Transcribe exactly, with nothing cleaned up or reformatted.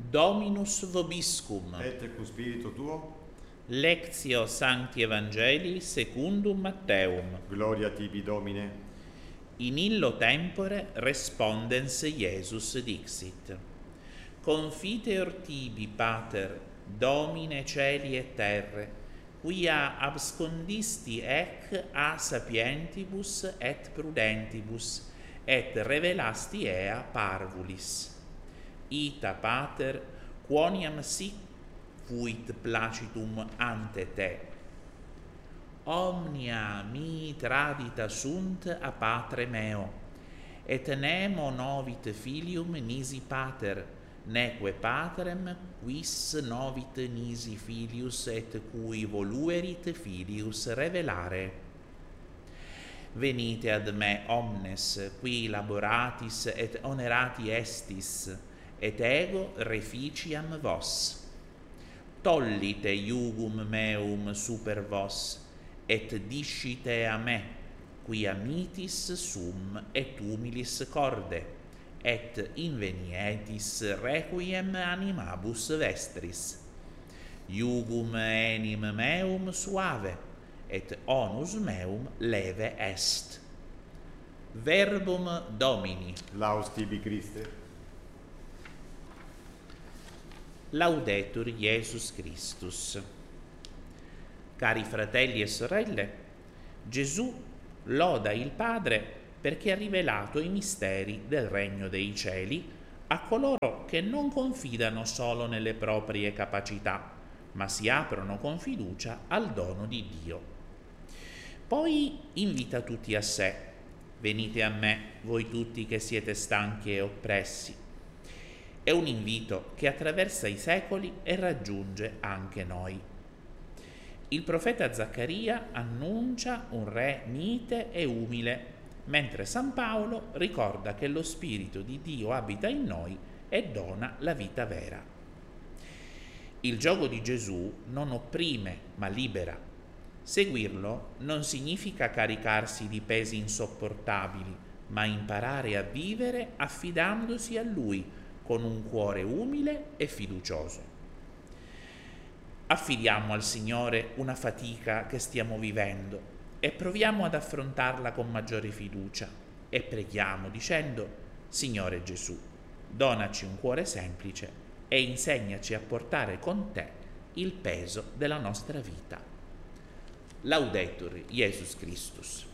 Dominus vobiscum. Et cum spiritu tuo. Lectio Sancti Evangelii secundum Matteum. Gloria tibi, Domine. In illo tempore respondens Iesus dixit: Confiteor tibi, Pater, Domine celi et terre, quia abscondisti ec a sapientibus et prudentibus, et revelasti ea parvulis. Ita, Pater, quoniam sic fuit placitum ante te. Omnia mi tradita sunt a Patre meo, et nemo novit filium nisi Pater, neque Patrem quis novit nisi filius et cui voluerit filius revelare. Venite ad me omnes, qui laboratis et onerati estis, et ego reficiam vos. Tollite iugum meum super vos, et discite a me, quia mitis sum et humilis corde, et invenietis requiem animabus vestris. Iugum enim meum suave, et onus meum leve est. Verbum Domini. Laus tibi, Christe. Laudetur Iesus Christus. Cari fratelli e sorelle, Gesù loda il Padre perché ha rivelato i misteri del regno dei cieli a coloro che non confidano solo nelle proprie capacità, ma si aprono con fiducia al dono di Dio. Poi invita tutti a sé: venite a me, voi tutti che siete stanchi e oppressi. È un invito che attraversa i secoli e raggiunge anche noi. Il profeta Zaccaria annuncia un re mite e umile, mentre San Paolo ricorda che lo Spirito di Dio abita in noi e dona la vita vera. Il giogo di Gesù non opprime, ma libera. Seguirlo non significa caricarsi di pesi insopportabili, ma imparare a vivere affidandosi a Lui con un cuore umile e fiducioso. Affidiamo al Signore una fatica che stiamo vivendo e proviamo ad affrontarla con maggiore fiducia e preghiamo dicendo: Signore Gesù, donaci un cuore semplice e insegnaci a portare con te il peso della nostra vita. Laudetur Iesus Christus.